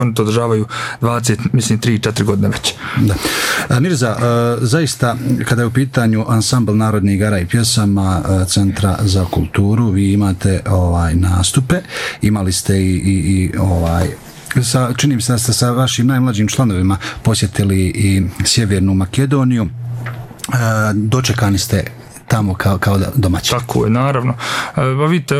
oni to održavaju 3-4 godine već. Da. Mirza, zaista kada je u pitanju ansambl narodnih igara i pjesama Centra za kulturu, vi imate nastupe, imali ste i čini mi se da ste sa vašim najmlađim članovima posjetili i Sjevernu Makedoniju, dočekani ste tamo kao domaći. Tako je, naravno. Vidite,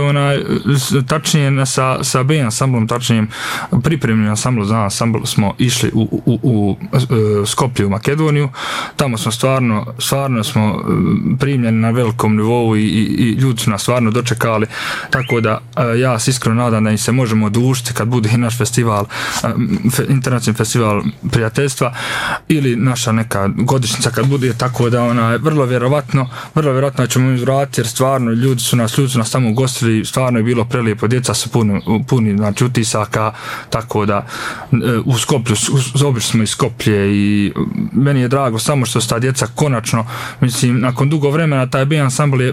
tačnije sa B ansamblom, tačnije pripremljenim ansamblu za ansambl smo išli u Skoplje u Makedoniju. Tamo smo stvarno smo primljeni na velikom nivou i ljudi su nas stvarno dočekali. Tako da ja se iskreno nadam da im se možemo odužiti kad bude i naš festival, internacionalni festival prijateljstva ili naša neka godišnjica kad bude, tako da vrlo vjerovatno ćemo izvratiti jer stvarno ljudi su nas tamo ugostili, stvarno je bilo prelijepo, djeca su puni znači, utisaka, tako da u Skoplju, obišli smo iz Skoplje i meni je drago samo što su ta djeca konačno, mislim, nakon dugo vremena taj B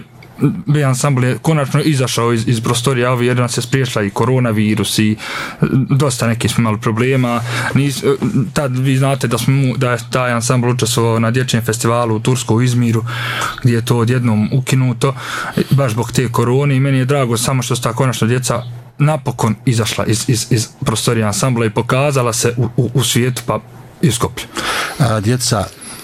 ansambl je konačno izašao iz prostorija jer nas je spriješla i koronavirus i dosta nekih smo imali problema. Tad vi znate da je taj ansambl učestvovao na dječjem festivalu u Turskoj u Izmiru gdje je to odjednom ukinuto baš zbog te korone i meni je drago samo što su ta konačno djeca napokon izašla iz prostorija ansambla i pokazala se u svijetu pa i Skoplju. Djeca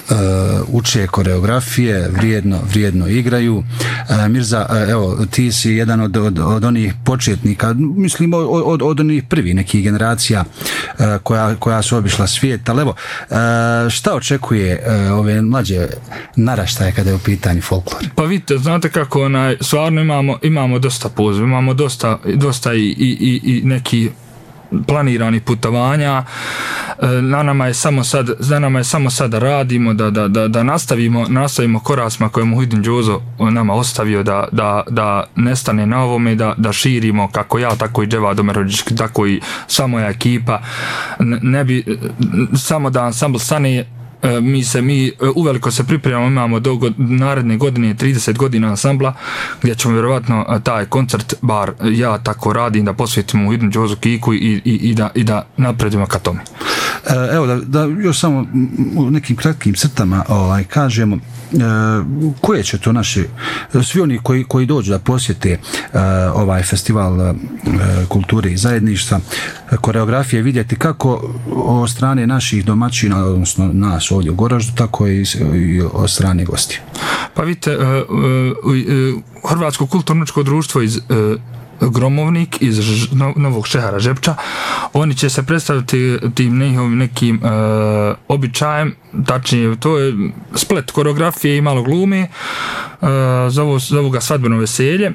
uče koreografije, vrijedno igraju. Mirza, evo, ti si jedan od onih početnika, mislim od onih prvih nekih generacija koja su obišla svijet, ali evo, šta očekuje ove mlađe naraštaje kada je u pitanju folklor? Pa vidite, znate kako stvarno imamo dosta poziva, imamo dosta i neki planirani putovanja. Na nama je samo sad da radimo, da nastavimo koracima koje Muhidin Đozo nama ostavio, da nestane na ovome, da širimo kako ja, tako i Dževad Omerodžić, tako i sva moja ekipa. Ne bi samo da ansambl stane. Mi uveliko se pripremamo, imamo do naredne godine 30 godina ansambla gdje ćemo vjerovatno taj koncert, bar ja tako radim, da posvetimo Muhidinu Đozu Kiku i da napredimo ka tome. Evo da još samo u nekim kratkim crtama kažemo koje će to naši svi oni koji dođu da posjete ovaj festival kulture i zajedništva, koreografije vidjeti kako od strane naših domaćina, odnosno nas ovdje u Goraždu, tako i od strane gostija. Pa vidite, Hrvatsko kulturničko društvo iz Gromovnik iz Novog Šehara Žepča, oni će se predstaviti tim nekim običajem, tačnije to je splet koreografije i malo glume, zovu ga svadbeno veselje.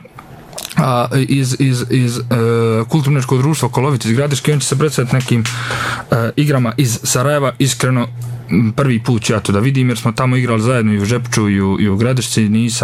Iz kulturničkog društva Kolovit iz Gradiške, on će se predstaviti nekim igrama iz Sarajeva. Prvi put ću ja to da vidim jer smo tamo igrali zajedno i u Žepču i u Gradišci,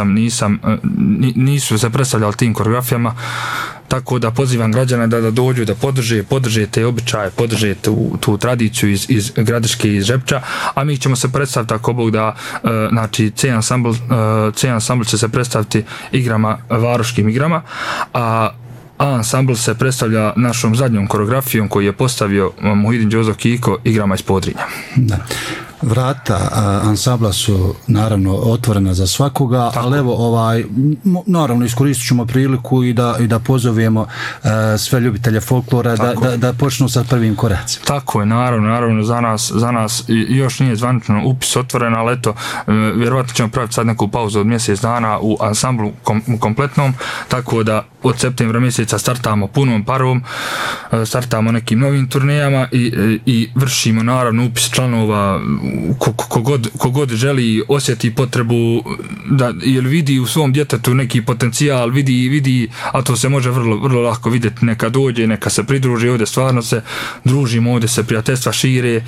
nisu se predstavljali tim koreografijama, tako da pozivam građana da dođu, da podrže te običaje, podrže tu tradiciju iz Gradiške i iz Žepča, a mi ćemo se predstaviti ako Bog da, znači C ansambl će se predstaviti varoškim igrama, a ansambl se predstavlja našom zadnjom koreografijom koju je postavio Muhidin Đozo Kiko igrama iz Podrinja. Da. Vrata ansambla su naravno otvorena za svakoga, tako. Ali evo naravno iskoristit ćemo priliku i da pozovemo sve ljubitelje folklora da počnu sa prvim koracima. Tako je, naravno za nas još nije zvanično upis otvoren, ali eto, vjerovatno ćemo praviti sad neku pauzu od mjesec dana u ansamblu kompletnom, tako da od septembra mjeseca startamo punom parom, nekim novim turnejama i vršimo naravno upis članova. Kogod želi, osjeti potrebu jer vidi u svom djetetu neki potencijal, vidi, a to se može vrlo lako vidjeti, neka dođe, neka se pridruži, ovdje stvarno se družimo, ovdje se prijateljstva šire.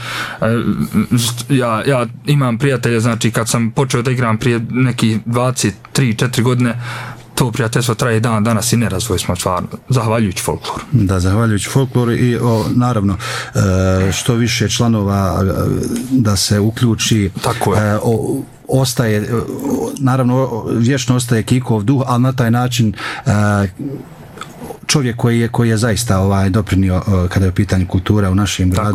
Ja imam prijatelje, znači kad sam počeo da igram prije nekih 23-4 godine, to prijateljstvo traje dan danas i nerazvoj smo stvarno, zahvaljujući folkloru. Da, zahvaljujući folkloru i naravno što više članova da se uključi, ostaje, naravno vječno ostaje Kikov duh, ali na taj način čovjek koji je zaista doprinio kada je u pitanju kultura u našem gradu